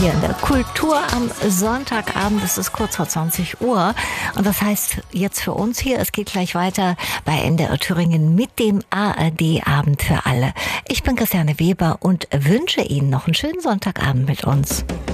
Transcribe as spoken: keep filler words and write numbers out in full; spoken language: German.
hier in der Kultur am Sonntagabend. Es ist kurz vor zwanzig Uhr. Und das heißt jetzt für uns hier, es geht gleich weiter bei N D R Thüringen mit dem A R D-Abend für alle. Ich bin Christiane Weber und wünsche Ihnen noch einen schönen Sonntagabend mit uns.